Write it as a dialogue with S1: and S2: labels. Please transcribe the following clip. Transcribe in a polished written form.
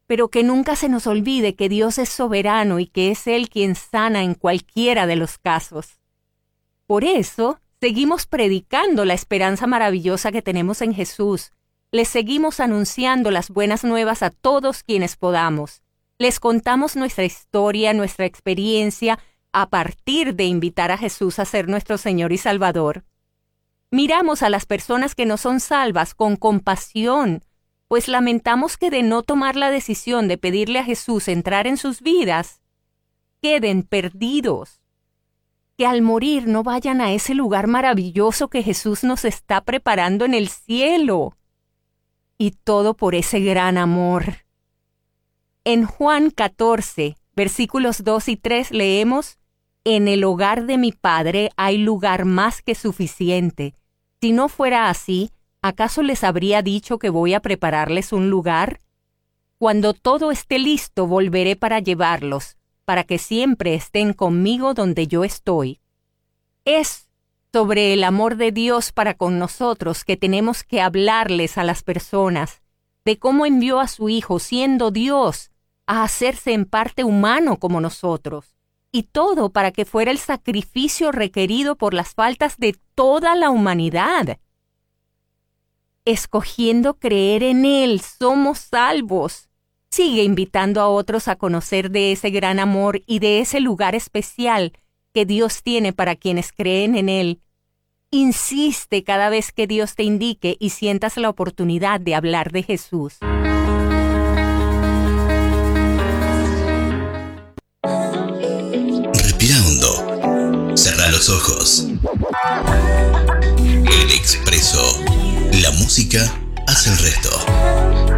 S1: pero que nunca se nos olvide que Dios es soberano y que es Él quien sana en cualquiera de los casos. Por eso, seguimos predicando la esperanza maravillosa que tenemos en Jesús. Les seguimos anunciando las buenas nuevas a todos quienes podamos. Les contamos nuestra historia, nuestra experiencia, a partir de invitar a Jesús a ser nuestro Señor y Salvador. Miramos a las personas que no son salvas con compasión, pues lamentamos que de no tomar la decisión de pedirle a Jesús entrar en sus vidas, queden perdidos. Que al morir no vayan a ese lugar maravilloso que Jesús nos está preparando en el cielo. Y todo por ese gran amor. En Juan 14, versículos 2 y 3 leemos: En el hogar de mi Padre hay lugar más que suficiente. Si no fuera así, ¿acaso les habría dicho que voy a prepararles un lugar? Cuando todo esté listo, volveré para llevarlos, para que siempre estén conmigo donde yo estoy. Es sobre el amor de Dios para con nosotros que tenemos que hablarles a las personas, de cómo envió a su Hijo, siendo Dios, a hacerse en parte humano como nosotros. Y todo para que fuera el sacrificio requerido por las faltas de toda la humanidad. Escogiendo creer en Él, somos salvos. Sigue invitando a otros a conocer de ese gran amor y de ese lugar especial que Dios tiene para quienes creen en Él. Insiste cada vez que Dios te indique y sientas la oportunidad de hablar de Jesús.
S2: Respira hondo. Cerrá los ojos. El Expreso. La música hace el resto.